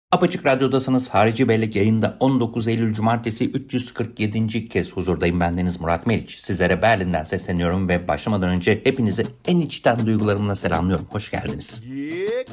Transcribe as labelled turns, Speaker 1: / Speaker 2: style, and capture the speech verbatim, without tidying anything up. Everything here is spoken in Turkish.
Speaker 1: Apaçık Radyo'dasınız. Harici Bellek yayında on dokuz Eylül Cumartesi üç yüz kırk yedinci kez huzurdayım. Bendeniz Murat Meriç. Sizlere Berlin'den sesleniyorum ve başlamadan önce hepinizi en içten duygularımla selamlıyorum. Hoş geldiniz.